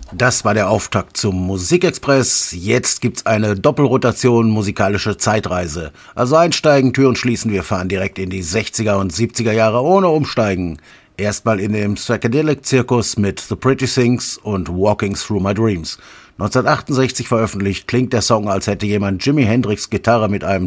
Das war der Auftakt zum Musikexpress. Jetzt gibt's eine Doppelrotation musikalische Zeitreise. Also einsteigen, Türen schließen, wir fahren direkt in die 60er und 70er Jahre ohne Umsteigen. Erstmal in dem Psychedelic-Zirkus mit The Pretty Things und Walking Through My Dreams. 1968 veröffentlicht, klingt der Song, als hätte jemand Jimi Hendrix' Gitarre mit einem